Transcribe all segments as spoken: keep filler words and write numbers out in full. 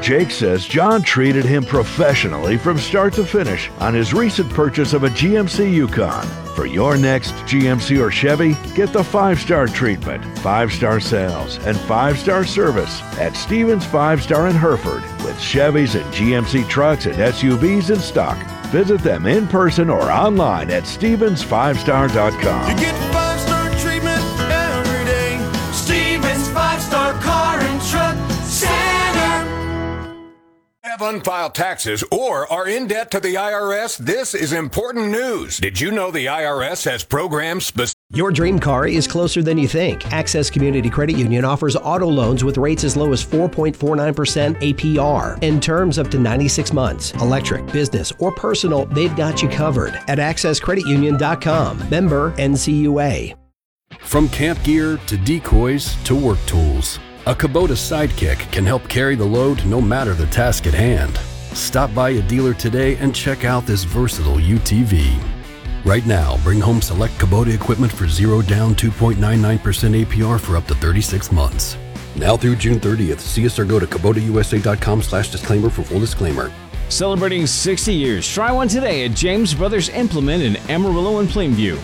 Jake says John treated him professionally from start to finish on his recent purchase of a G M C Yukon. For your next G M C or Chevy, get the five-star treatment, five-star sales, and five-star service at Stevens Five Star in Hereford with Chevys and G M C trucks and S U Vs in stock. Visit them in person or online at stevens five star dot com. You get five-star treatment every day. Stevens Five Star Car and Truck Center. Have unfiled taxes or are in debt to the I R S? This is important news. Did you know the I R S has programs specific? Your dream car is closer than you think. Access Community Credit Union offers auto loans with rates as low as four point four nine percent A P R and terms up to ninety-six months. Electric, business, or personal, they've got you covered at access credit union dot com. Member N C U A. From camp gear to decoys to work tools, a Kubota Sidekick can help carry the load no matter the task at hand. Stop by a dealer today and check out this versatile U T V. Right now, bring home select Kubota equipment for zero down two point nine nine percent A P R for up to thirty-six months. Now through June thirtieth, see us or go to kubota u s a dot com slash disclaimer for full disclaimer. Celebrating sixty years. Try one today at James Brothers Implement in Amarillo and Plainview.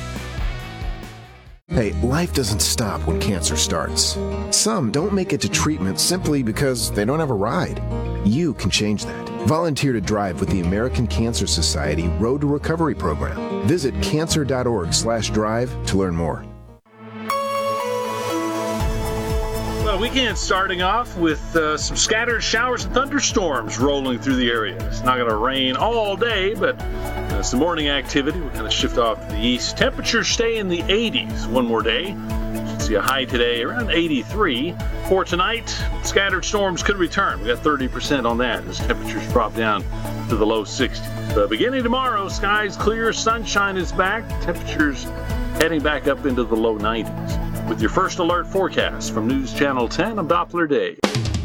Hey, life doesn't stop when cancer starts. Some don't make it to treatment simply because they don't have a ride. You can change that. Volunteer to drive with the American Cancer Society Road to Recovery program. Visit cancer dot org slash drive to learn more. Well, weekend starting off with uh, some scattered showers and thunderstorms rolling through the area. It's not going to rain all day, but uh, some morning activity. We're going to shift off to the east. Temperatures stay in the eighties one more day. Should see a high today around eighty-three. For tonight, scattered storms could return. We got thirty percent on that as temperatures drop down to the low sixties. Uh, beginning tomorrow, skies clear, sunshine is back. Temperatures heading back up into the low nineties. With your first alert forecast from News Channel ten, I'm Doppler Day.